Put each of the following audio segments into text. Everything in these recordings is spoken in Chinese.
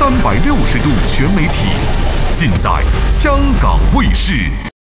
360度全媒体，尽在香港卫视。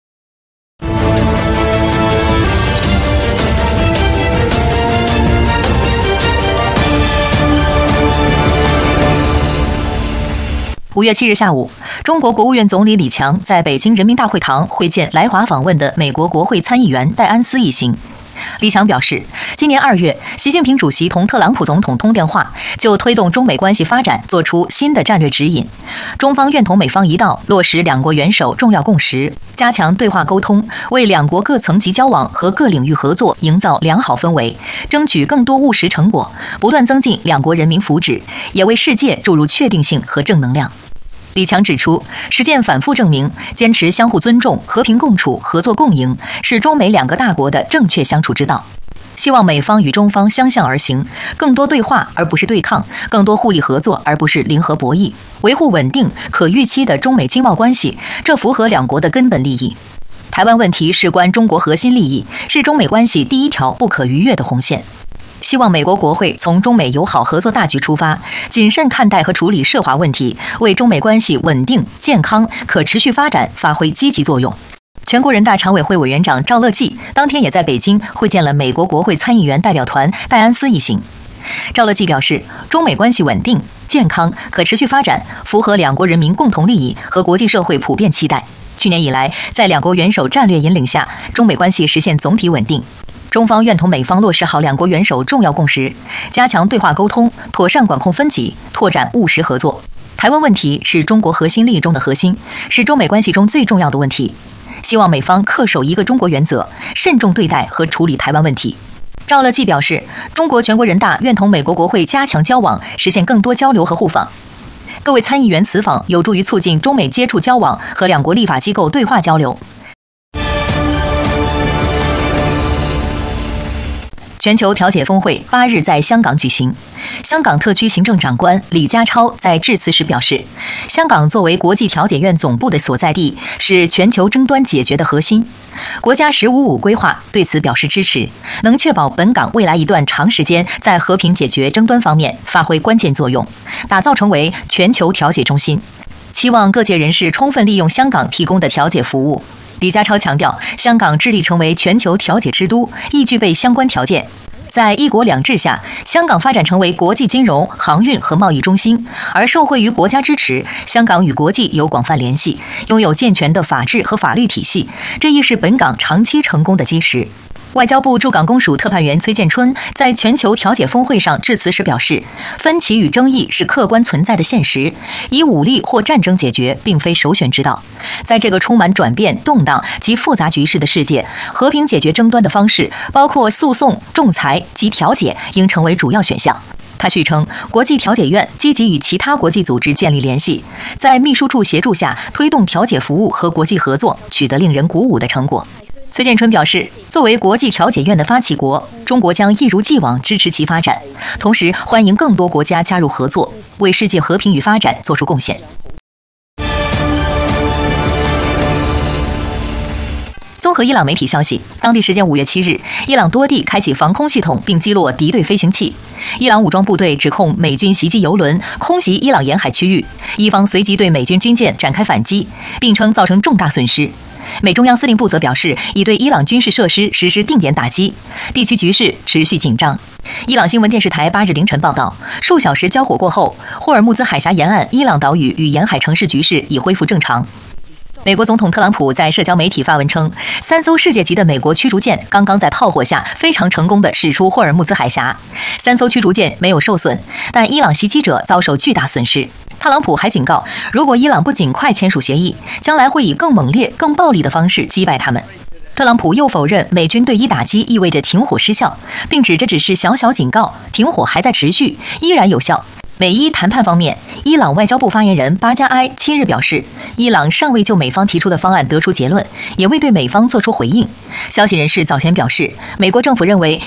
5月7日下午，中国国务院总理李强在北京人民大会堂会见来华访问的美国国会参议员戴安斯一行。李强表示，今年2月，习近平主席同特朗普总统通电话，就推动中美关系发展做出新的战略指引。中方愿同美方一道，落实两国元首重要共识，加强对话沟通，为两国各层级交往和各领域合作营造良好氛围，争取更多务实成果，不断增进两国人民福祉，也为世界注入确定性和正能量。李强指出，实践反复证明，坚持相互尊重、和平共处、合作共赢，是中美两个大国的正确相处之道。希望美方与中方相向而行，更多对话而不是对抗，更多互利合作而不是零和博弈，维护稳定、可预期的中美经贸关系，这符合两国的根本利益。台湾问题事关中国核心利益，是中美关系第一条不可逾越的红线。希望美国国会从中美友好合作大局出发，谨慎看待和处理涉华问题，为中美关系稳定、健康、可持续发展发挥积极作用。全国人大常委会委员长赵乐际当天也在北京会见了美国国会参议员代表团戴安斯一行。赵乐际表示，中美关系稳定、健康、可持续发展，符合两国人民共同利益和国际社会普遍期待。去年以来，在两国元首战略引领下，中美关系实现总体稳定。中方愿同美方落实好两国元首重要共识，加强对话沟通，妥善管控分歧，拓展务实合作。台湾问题是中国核心利益中的核心，是中美关系中最重要的问题。希望美方恪守一个中国原则，慎重对待和处理台湾问题。赵乐际表示，中国全国人大愿同美国国会加强交往，实现更多交流和互访。各位参议员此访有助于促进中美接触交往和两国立法机构对话交流。全球调解峰会8日在香港举行。香港特区行政长官李家超在致辞时表示，香港作为国际调解院总部的所在地，是全球争端解决的核心。国家“15+5”规划对此表示支持，能确保本港未来一段长时间在和平解决争端方面发挥关键作用，打造成为全球调解中心。期望各界人士充分利用香港提供的调解服务。李家超强调，香港致力成为全球调解之都，亦具备相关条件。在一国两制下，香港发展成为国际金融、航运和贸易中心，而受惠于国家支持，香港与国际有广泛联系，拥有健全的法治和法律体系，这亦是本港长期成功的基石。外交部驻港公署特派员崔建春在全球调解峰会上致辞时表示，分歧与争议是客观存在的现实，以武力或战争解决并非首选之道。在这个充满转变、动荡及复杂局势的世界，和平解决争端的方式，包括诉讼、仲裁及调解，应成为主要选项。他续称，国际调解院积极与其他国际组织建立联系，在秘书处协助下推动调解服务和国际合作，取得令人鼓舞的成果。崔建春表示，作为国际调解院的发起国，中国将一如既往支持其发展，同时欢迎更多国家加入合作，为世界和平与发展做出贡献。综合伊朗媒体消息，当地时间5月7日，伊朗多地开启防空系统并击落敌对飞行器。伊朗武装部队指控美军袭击油轮，空袭伊朗沿海区域，伊方随即对美军军舰展开反击，并称造成重大损失。美中央司令部则表示，已对伊朗军事设施实施定点打击，地区局势持续紧张。伊朗新闻电视台8日凌晨报道，数小时交火过后，霍尔木兹海峡沿岸伊朗岛屿与沿海城市局势已恢复正常。美国总统特朗普在社交媒体发文称，3艘世界级的美国驱逐舰刚刚在炮火下非常成功地驶出霍尔木兹海峡，3艘驱逐舰没有受损，但伊朗袭击者遭受巨大损失。特朗普还警告，如果伊朗不尽快签署协议，将来会以更猛烈、更暴力的方式击败他们。特朗普又否认美军对伊打击意味着停火失效，并指这只是小小警告，停火还在持续，依然有效。美伊谈判方面，伊朗外交部发言人巴加埃7日表示，伊朗尚未就美方提出的方案得出结论，也未对美方做出回应。消息人士早前表示，美国政府认为